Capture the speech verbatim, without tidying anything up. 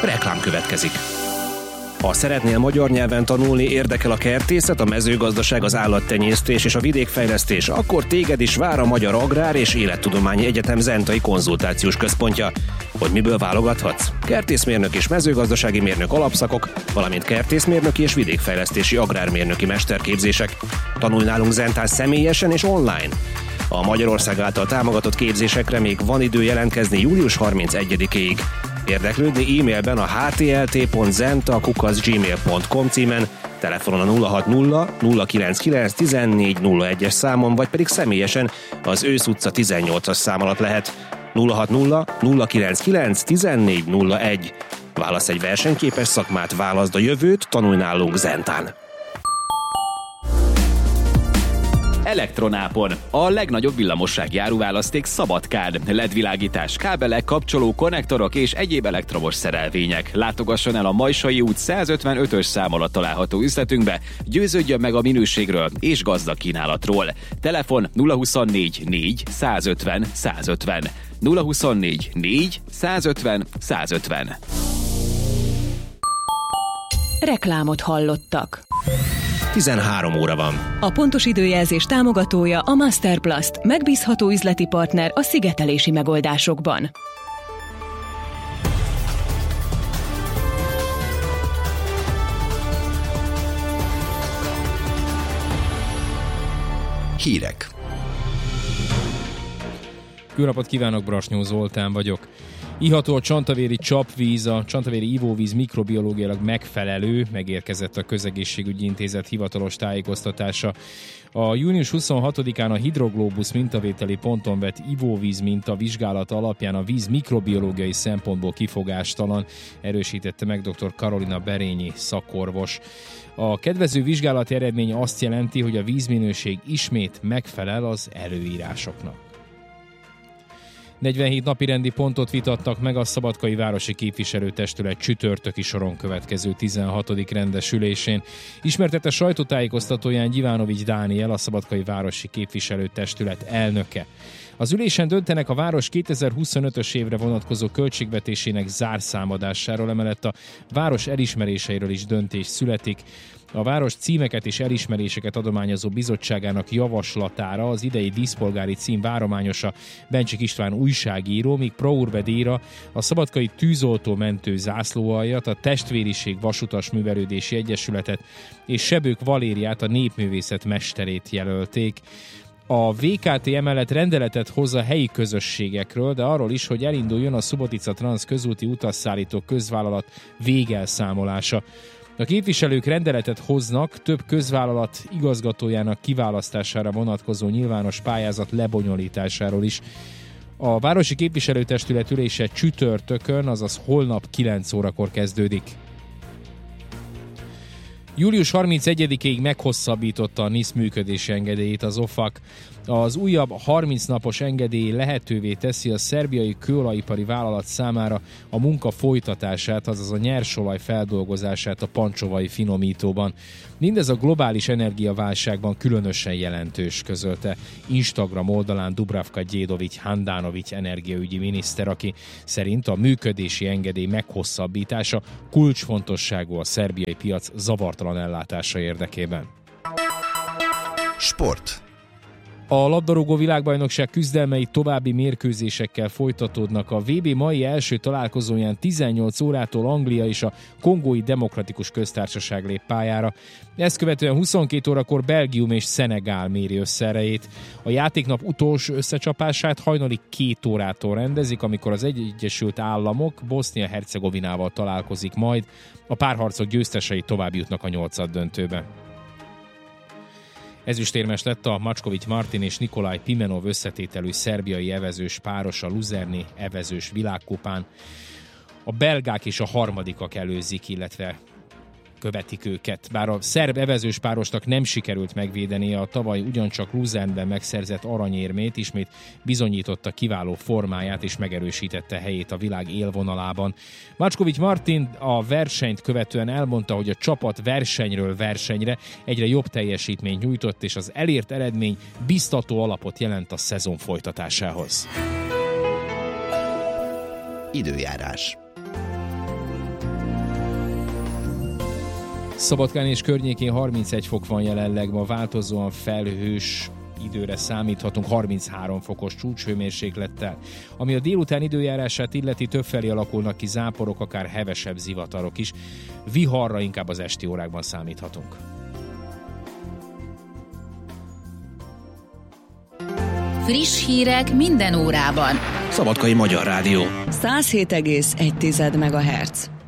Reklám következik. Ha szeretnél magyar nyelven tanulni, érdekel a kertészet, a mezőgazdaság, az állattenyésztés és a vidékfejlesztés, akkor téged is vár a Magyar Agrár és Élettudományi Egyetem Zentai Konzultációs Központja. Hogy miből válogathatsz? Kertészmérnök és mezőgazdasági mérnök alapszakok, valamint kertészmérnöki és vidékfejlesztési agrármérnöki mesterképzések. Tanulj nálunk Zentán személyesen és online. A Magyarország által támogatott képzésekre még van idő jelentkezni július harmincegyedikéig. Érdeklődni e-mailben a h t l t pont zenta kukac gmail pont com címen, telefonon a nulla hat nulla nulla kilenc kilenc tizennégy nulla egyes számon, vagy pedig személyesen az Ősz utca tizennyolcas szám alatt lehet. nulla hat nulla nulla kilenc kilenc tizennégy nulla egy. Válasz egy versenyképes szakmát, válaszd a jövőt, tanulj nálunk Zentán. Elektronápon. A legnagyobb villamossági választék Szabadkán. el é dé világítás, kábelek, kapcsoló, konnektorok és egyéb elektromos szerelvények. Látogasson el a Majsai út százötvenötös szám alatt található üzletünkbe, győződjön meg a minőségről és gazdag kínálatról. Telefon nulla huszonnégy négy százötven százötven. nulla huszonnégy négy százötven százötven. Reklámot hallottak. tizenhárom óra van. A pontos időjelzés támogatója a Masterplast, megbízható üzleti partner a szigetelési megoldásokban. Hírek. Jó napot kívánok, Brasnyó Zoltán vagyok. Iható a csantavéri csapvíz, a csantavéri ivóvíz mikrobiológiailag megfelelő, megérkezett a Közegészségügyi Intézet hivatalos tájékoztatása. A június huszonhatodikán a Hidroglobus mintavételi ponton vett ivóvíz minta vizsgálata alapján a víz mikrobiológiai szempontból kifogástalan, erősítette meg dr. Karolina Berényi szakorvos. A kedvező vizsgálati eredmény azt jelenti, hogy a vízminőség ismét megfelel az előírásoknak. negyvenhét napirendi pontot vitattak meg a Szabadkai Városi Képviselőtestület csütörtöki soron következő tizenhatodik rendes ülésén. Ismertette sajtótájékoztatóján Gyivanovics Dániel, a Szabadkai Városi Képviselőtestület elnöke. Az ülésen döntenek a város kétezer-huszonötös évre vonatkozó költségvetésének zárszámadásáról, emellett a város elismeréseiről is döntés születik. A város címeket és elismeréseket adományozó bizottságának javaslatára az idei díszpolgári cím várományosa Bencsik István újságíró, míg Pro Urbe díjra a Szabadkai Tűzoltó-mentő zászlóaljat, a Testvériség Vasutas Művelődési Egyesületet és Sebők Valériát, a népművészet mesterét jelölték. A vé ká té emellett rendeletet hoz a helyi közösségekről, de arról is, hogy elinduljon a Subotica Transz közúti utasszállító közvállalat végelszámolása. A képviselők rendeletet hoznak több közvállalat igazgatójának kiválasztására vonatkozó nyilvános pályázat lebonyolításáról is. A Városi Képviselőtestület ülése csütörtökön, azaz holnap kilenc órakor kezdődik. július harmincegyedikéig meghosszabbította a NISZ működési engedélyét az o fak. Az újabb harminc napos engedély lehetővé teszi a szerbiai kőolajipari vállalat számára a munka folytatását, azaz a nyersolaj feldolgozását a pancsovai finomítóban. Mindez a globális energiaválságban különösen jelentős, közölte Instagram oldalán Dubravka Gyédovics Handanovics energiaügyi miniszter, aki szerint a működési engedély meghosszabbítása kulcsfontosságú a szerbiai piac zavartalan ellátása érdekében. Sport. A labdarúgó világbajnokság küzdelmei további mérkőzésekkel folytatódnak. A vé bé mai első találkozóján tizennyolc órától Anglia és a Kongói Demokratikus Köztársaság lép pályára. Ezt követően huszonkét órakor Belgium és Szenegál méri össze erejét. A játéknap utolsó összecsapását hajnali két órától rendezik, amikor az Egyesült Államok Bosznia-Hercegovinával találkozik majd. A párharcok győztesei tovább jutnak a nyolcaddöntőbe. Ezüstérmes lett a Macskovics Martin és Nikolaj Pimenov összetételű szerbiai evezős páros a Luzerni evezős világkupán. A belgák és a harmadikak előzik, illetve követik őket. Bár a szerb evezős párosnak nem sikerült megvédenie a tavaly ugyancsak Luzernben megszerzett aranyérmét, ismét bizonyította kiváló formáját és megerősítette helyét a világ élvonalában. Macskovics Martin a versenyt követően elmondta, hogy a csapat versenyről versenyre egyre jobb teljesítményt nyújtott, és az elért eredmény biztató alapot jelent a szezon folytatásához. Időjárás. Szabadkán és környékén harmincegy fok van jelenleg, ma változóan felhős időre számíthatunk harminchárom fokos csúcshőmérséklettel. Ami a délután időjárását illeti, többfelé alakulnak ki záporok, akár hevesebb zivatarok is. Viharra inkább az esti órákban számíthatunk. Friss hírek minden órában. Szabadkai Magyar Rádió. száz hét egész egy MHz.